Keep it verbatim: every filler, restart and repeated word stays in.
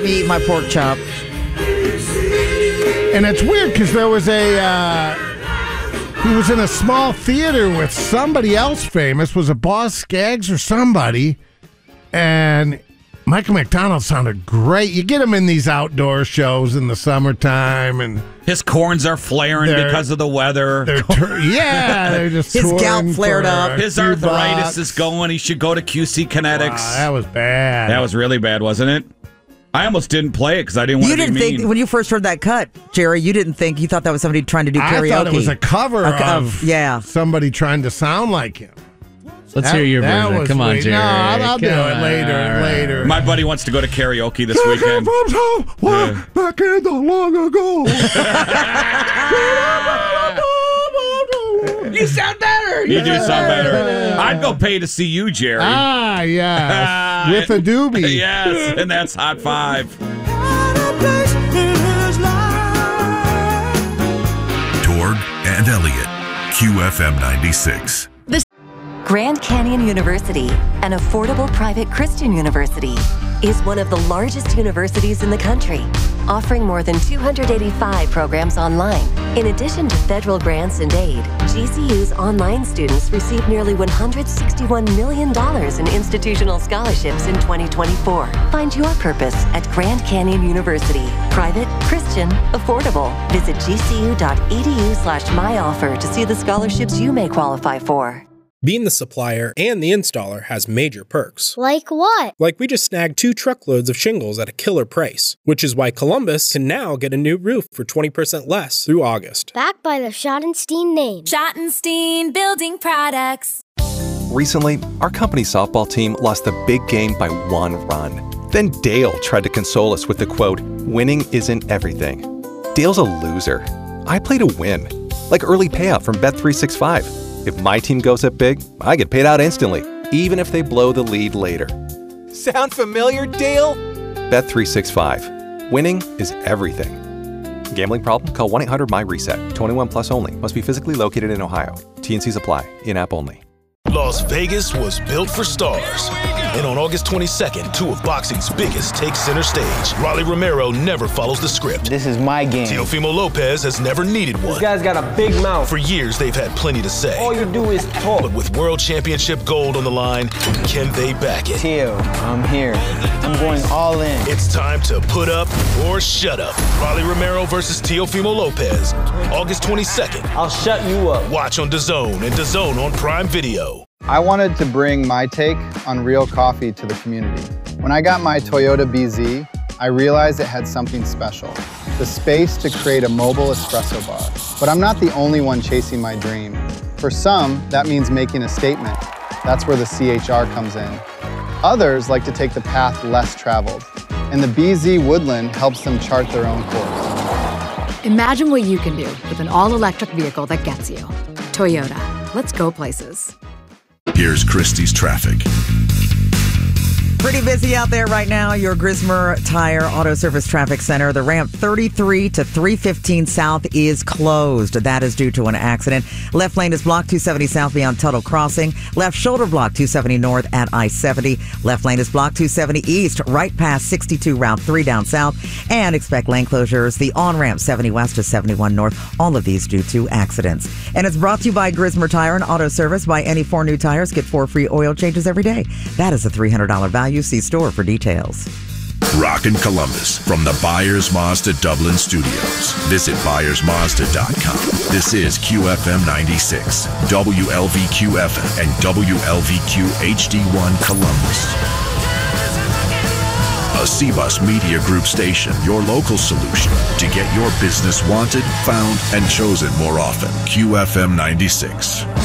Eat my pork chop. And it's weird because there was a, uh, he was in a small theater with somebody else famous. Was it Boz Scaggs or somebody? And Michael McDonald sounded great. You get him in these outdoor shows in the summertime, and his corns are flaring because of the weather. They're tur- yeah, they're just his gout flared up. His arthritis bucks. is going. He should go to Q C Kinetics. Wow, that was bad. That was really bad, wasn't it? I almost didn't play it because I didn't want you to be didn't mean. think when you first heard that cut, Jerry. You didn't think you thought that was somebody trying to do karaoke. I thought it was a cover a, of yeah. somebody trying to sound like him. Let's that, hear your version. Come on, weird. Jerry. No, I'll, I'll do it on. later. Right. Later. My buddy wants to go to karaoke this weekend. Yeah. Back in the long ago. You sound better. You, you do sound better. I'd go pay to see you, Jerry. Ah, yes. With a doobie. Yes, and that's Hot Five. Torg and Elliott, Q F M ninety-six. Grand Canyon University, an affordable private Christian university, is one of the largest universities in the country, offering more than two hundred eighty-five programs online. In addition to federal grants and aid, G C U's online students received nearly one hundred sixty-one million dollars in institutional scholarships in twenty twenty-four. Find your purpose at Grand Canyon University. Private, Christian, affordable. Visit gcu.edu slash myoffer to see the scholarships you may qualify for. Being the supplier and the installer has major perks. Like what? Like we just snagged two truckloads of shingles at a killer price, which is why Columbus can now get a new roof for twenty percent less through August. Backed by the Schottenstein name. Schottenstein Building Products. Recently, our company softball team lost the big game by one run. Then Dale tried to console us with the quote, "Winning isn't everything." Dale's a loser. I play to win. Like early payout from Bet three sixty-five. If my team goes up big, I get paid out instantly, even if they blow the lead later. Sound familiar, Dale? Bet three sixty-five. Winning is everything. Gambling problem? Call one eight hundred M Y reset. twenty-one plus only. Must be physically located in Ohio. T N Cs apply. In-app only. Las Vegas was built for stars. And on August twenty-second, two of boxing's biggest take center stage. Rolly Romero never follows the script. This is my game. Teofimo Lopez has never needed one. This guy's got a big mouth. For years, they've had plenty to say. All you do is talk. But with world championship gold on the line, can they back it? Teo, I'm here. I'm going all in. It's time to put up or shut up. Rolly Romero versus Teofimo Lopez. August twenty-second. I'll shut you up. Watch on DAZN and DAZN on Prime Video. I wanted to bring my take on real coffee to the community. When I got my Toyota B Z, I realized it had something special, the space to create a mobile espresso bar. But I'm not the only one chasing my dream. For some, that means making a statement. That's where the C H R comes in. Others like to take the path less traveled, and the B Z Woodland helps them chart their own course. Imagine what you can do with an all-electric vehicle that gets you. Toyota. Let's go places. Here's Christie's traffic. Pretty busy out there right now. Your Grismer Tire Auto Service Traffic Center. The ramp thirty-three to three fifteen South is closed. That is due to an accident. Left lane is blocked two seventy South beyond Tuttle Crossing. Left shoulder block two seventy North at I seventy. Left lane is blocked two seventy East right past sixty-two Route three down south. And expect lane closures. The on-ramp seventy West to seventy-one North. All of these due to accidents. And it's brought to you by Grismer Tire and Auto Service. Buy any four new tires. Get four free oil changes every day. That is a three hundred dollars value. See store for details. Rockin' Columbus from the Byers Mazda Dublin Studios. Visit Byers Mazda dot com. This is Q F M ninety-six, W L V Q F M, and W L V Q H D one Columbus. A C-Bus Media Group station, your local solution to get your business wanted, found, and chosen more often. Q F M ninety-six.